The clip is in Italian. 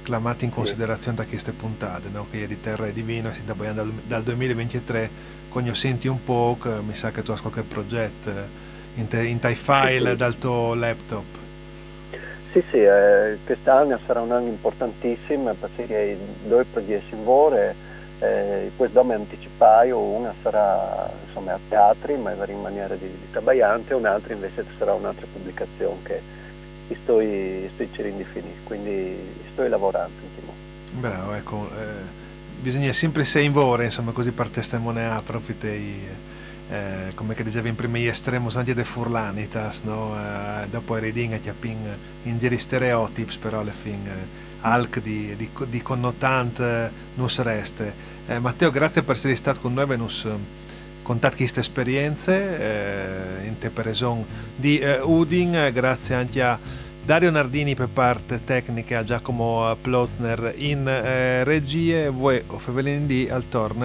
clamati in sì. considerazione da queste puntate, no? Che è di Terra e Divino, si sta dal 2023, quando senti un po', che mi sa che tu hai qualche progetto in tai Sì, file sì. dal tuo laptop. Sì, sì, quest'anno sarà un anno importantissimo perché due progetti in vore, questo mi anticipaio, una sarà insomma a teatri, ma in maniera di travagliante, e un'altra invece sarà un'altra pubblicazione che sto cercando di finire, quindi sto lavorando. Intimo. Bravo, ecco, bisogna sempre sei in vore, insomma, così per testimoniare proprio come che dicevi in prima estremo anche de furlanitas, no? Dopo reading che in giri stereotips, però alla fine alc di connotante non reste. Matteo, grazie per essere stato con noi, venus contate queste esperienze in te per esempio di Udin, grazie anche a Dario Nardini per parte tecnica, Giacomo Plosner in regie, voi o Fevelin D al torno